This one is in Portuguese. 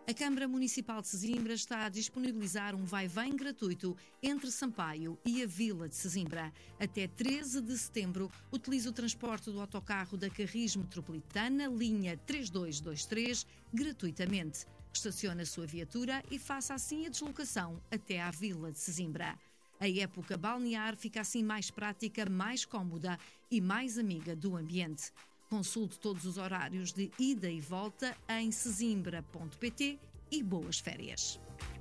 A Câmara Municipal de Sesimbra está a disponibilizar um vai-vem gratuito entre Sampaio e a Vila de Sesimbra. Até 13 de setembro, utilize o transporte do autocarro da Carris Metropolitana, linha 3223, gratuitamente. Estacione a sua viatura e faça assim a deslocação até à Vila de Sesimbra. A época balnear fica assim mais prática, mais cómoda e mais amiga do ambiente. Consulte todos os horários de ida e volta em sesimbra.pt e boas férias.